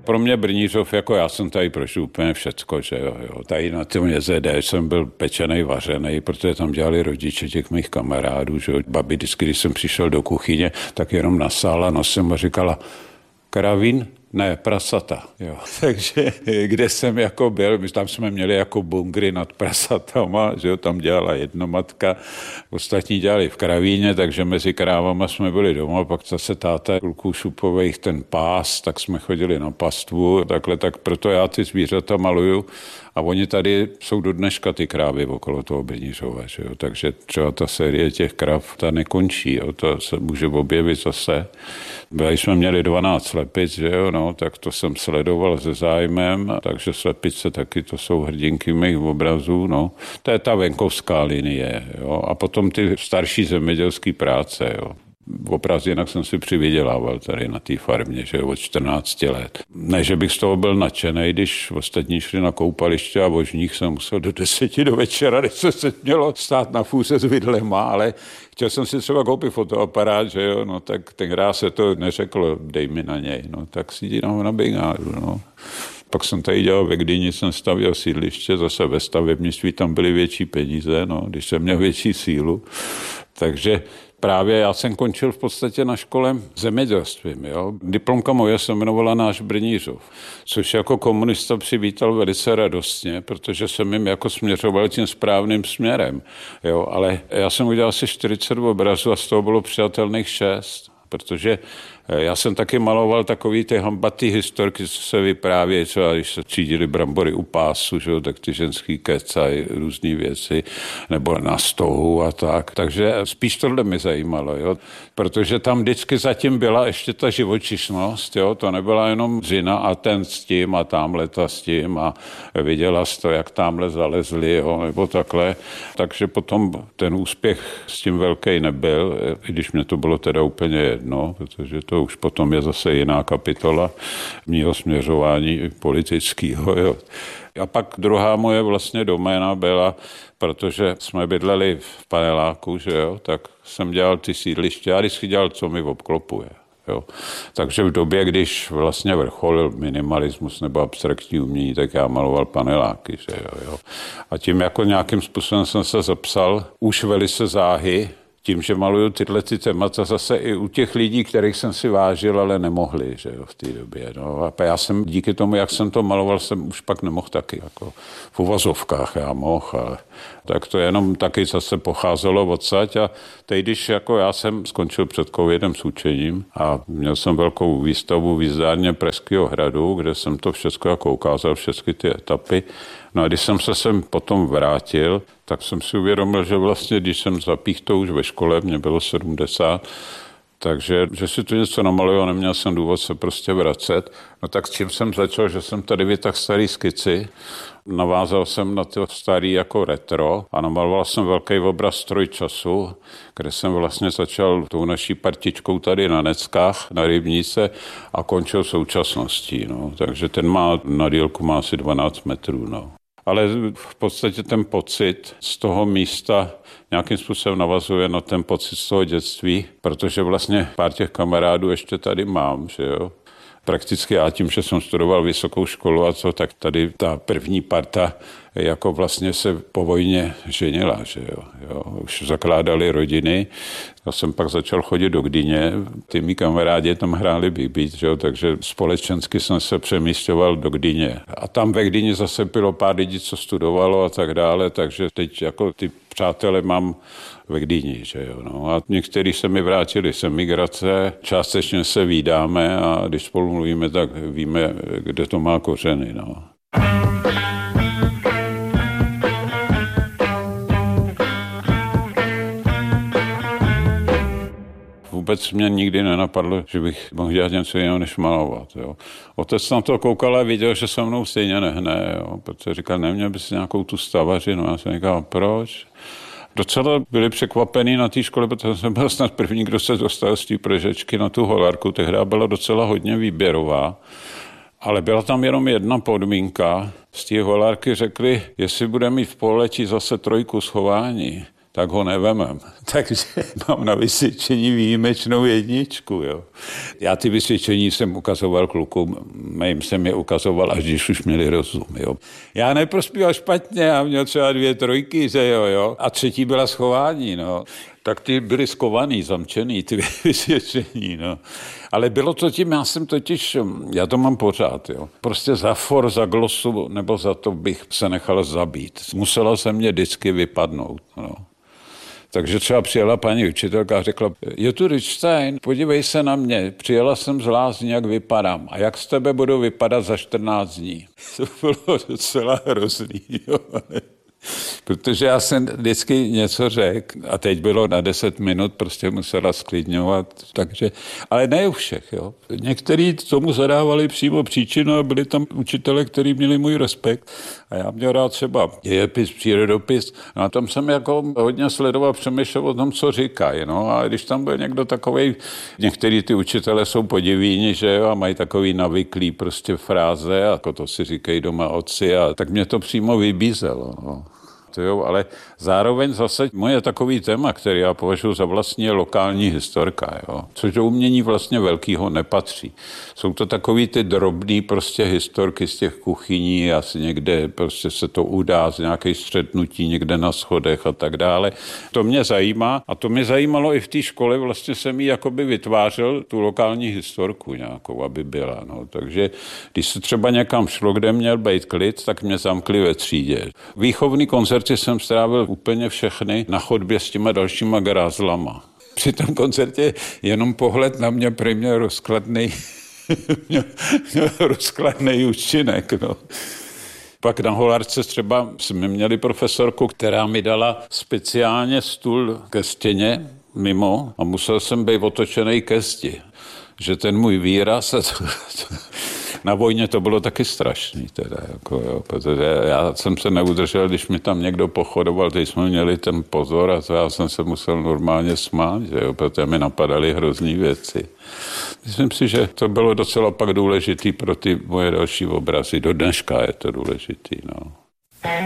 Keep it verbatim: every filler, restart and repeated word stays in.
pro mě Brnířov, jako já jsem tady prožil úplně všecko, že jo, jo. Tady na tom J Z D jsem byl pečenej, vařenej, protože tam dělali rodiče těch mých kamarádů, že jo. Babi vždycky, když jsem přišel do kuchyně, tak jenom nasála nosem a říkala, kravín? Ne, prasata, jo. Takže kde jsem jako byl, my tam jsme měli jako bunkry nad prasatama, že jo, tam dělala jednomatka, ostatní dělali v kravíně, takže mezi krávama jsme byli doma, pak zase táta kluků šupových ten pás, tak jsme chodili na pastvu, takhle, tak proto já ty zvířata maluju a oni tady jsou do dneška ty krávy okolo toho Brnířova, že jo, takže třeba ta série těch krav, ta nekončí, jo, to se může objevit zase. Byli jsme měli dvanáct slepic, že jo, no, tak to jsem sledoval se zájmem, takže slepice taky to jsou hrdinky mých obrazů, no. To je ta venkovská linie, jo, a potom ty starší zemědělské práce, jo. Obraz jinak jsem si přivydělával tady na té farmě, že od čtrnácti let. Ne, že bych z toho byl nadšenej, když ostatní šli na koupaliště a vožník jsem musel do deseti do večera, když se se mělo stát na fůze s vidlema, ale chtěl jsem si třeba koupit fotoaparát, že jo, no tak tenkrát se to neřeklo, dej mi na něj, no tak si dínám na brigádu, no. Pak jsem tady dělal ve Gdyni, jsem stavěl sídliště, zase ve stavebnictví tam byly větší peníze, no, když jsem měl větší sílu, takže právě já jsem končil v podstatě na škole zemědělstvím. Jo. Diplomka moje se jmenovala Náš Brnířov, což jako komunista přivítal velice radostně, protože jsem jim jako směřoval tím správným směrem. Jo. Ale já jsem udělal asi čtyřicet obrazů a z toho bylo přijatelných šest, protože já jsem taky maloval takový ty hambatý historky, co se vyprávějí, třeba když se třídili brambory u pásu, že, tak ty ženský kecají různý věci, nebo na stohu a tak. Takže spíš tohle mi zajímalo, jo, protože tam vždycky zatím byla ještě ta živočišnost, jo, to nebyla jenom dřina a ten s tím a tamhle ta s tím a viděla jsi to, jak tamhle zalezli, jo, nebo takhle. Takže potom ten úspěch s tím velký nebyl, i když mě to bylo teda úplně jedno, protože to už potom je zase jiná kapitola mýho směřování politického. Jo. A pak druhá moje vlastně doména byla, protože jsme bydleli v paneláku, že jo, tak jsem dělal ty sídliště a vždycky dělal, co mi obklopuje. Jo. Takže v době, když vlastně vrcholil minimalismus nebo abstraktní umění, tak já maloval paneláky. Že jo, jo. A tím jako nějakým způsobem jsem se zapsal už velice záhy, tím, že maluju tyhle ty témata zase i u těch lidí, kterých jsem si vážil, ale nemohli, že jo, v té době. No. A já jsem díky tomu, jak jsem to maloval, jsem už pak nemohl taky, jako v uvazovkách já mohl, ale tak to jenom taky zase pocházelo odsaď a teď, když jako já jsem skončil před covidem s učením a měl jsem velkou výstavu v jízdárně Pražského hradu, kde jsem to všechno jako ukázal, všechny ty etapy. No a když jsem se sem potom vrátil, tak jsem si uvědomil, že vlastně, když jsem zapích to už ve škole, mě bylo sedmdesát, takže že si tu něco namaluju a neměl jsem důvod se prostě vracet. No tak s čím jsem začal, že jsem tady vytáhl starý skici, navázal jsem na to starý jako retro a namaloval jsem velký obraz Stroj času, kde jsem vlastně začal tou naší partičkou tady na Neckách, na Rybníce a končil současností. No. Takže ten má na dílku má asi dvanáct metrů. No. Ale v podstatě ten pocit z toho místa nějakým způsobem navazuje na ten pocit z toho dětství, protože vlastně pár těch kamarádů ještě tady mám, že jo. Prakticky já tím, že jsem studoval vysokou školu a co, tak tady ta první parta jako vlastně se po vojně ženila, že jo, jo. Už zakládali rodiny. Já jsem pak začal chodit do Gdyně, ty mý kamarádi tam hráli Big Beat, že jo, takže společensky jsem se přemísťoval do Gdyně. A tam ve Gdyni zase bylo pár lidí, co studovalo a tak dále, takže teď jako ty přátelé mám ve Gdyni, že jo, no. A někteří se mi vrátili z emigrace, částečně se vídáme a když spolu mluvíme, tak víme, kde to má kořeny, no. Vůbec mě nikdy nenapadlo, že bych mohl dělat něco jiného, než malovat. Jo. Otec na to koukal a viděl, že se mnou stejně nehne, jo, protože říkal, neměl bys nějakou tu stavařinu. Já jsem říkal, proč? Docela byli překvapení na té škole, protože jsem byl snad první, kdo se dostal z té Pražečky na tu holarku. Tehdy byla docela hodně výběrová, ale byla tam jenom jedna podmínka. Z té holarky řekli, jestli bude mít v poletí zase trojku schování, tak ho nevemem. Takže mám na vysvědčení výjimečnou jedničku. Jo. Já ty vysvědčení jsem ukazoval klukům, mým jsem je ukazoval, až když už měli rozum. Jo. Já neprospíval špatně, já měl třeba dvě trojky, že jo, jo. A třetí byla schování, no. Tak ty byly skovaný, zamčený, ty vysvědčení, no. Ale bylo to tím, já jsem totiž, já to mám pořád, jo. Prostě za for, za glosu, nebo za to bych se nechal zabít. Musela se mě vždycky vypadnout, no. Takže třeba přijela paní učitelka a řekla, je tu Richtstein, podívej se na mě, přijela jsem z Lázní, jak vypadám. A jak z tebe budu vypadat za čtrnáct dní? To bylo docela hrozný, jo. Protože já jsem vždycky něco řekl a teď bylo na deset minut, prostě musela sklidňovat, takže, ale ne u všech, jo. Někteří tomu zadávali přímo příčinu a byli tam učitelé, kteří měli můj respekt a já měl rád třeba dějepis, přírodopis, no a tam jsem jako hodně sledoval, přemýšlel o tom, co říkají, no a když tam byl někdo takovej, některý ty učitelé jsou podivíni, že jo, a mají takový navyklý prostě fráze, jako to si říkají doma otci, a tak mě to přímo vybízelo, no. Jo, ale zároveň zase moje takový téma, který já považuji za vlastně lokální historka, jo, což do umění vlastně velkýho nepatří. Jsou to takový ty drobný prostě historky z těch kuchyní, asi někde prostě se to udá z nějaké střetnutí někde na schodech a tak dále. To mě zajímá a to mě zajímalo i v té škole, vlastně jsem jí jakoby vytvářel tu lokální historku nějakou, aby byla, no. Takže když se třeba někam šlo, kde měl být klid, tak mě zamkli ve třídě. Výchovný koncerty jsem strávil úplně všechny na chodbě s těma dalšíma grázlama. Při tom koncertě jenom pohled na mě prý měl rozkladný, měl rozkladný účinek, no. Pak na Holarce třeba jsme měli profesorku, která mi dala speciálně stůl ke stěně mimo a musel jsem být otočený ke zdi. Že ten můj výraz a to, to, na vojně to bylo taky strašný, teda, jako, jo, protože já jsem se neudržel, když mi tam někdo pochodoval, teď jsme měli ten pozor a to já jsem se musel normálně smát, že jo, protože mi napadaly hrozný věci. Myslím si, že to bylo docela pak důležitý pro ty moje další obrazy. Do dneška je to důležitý, no.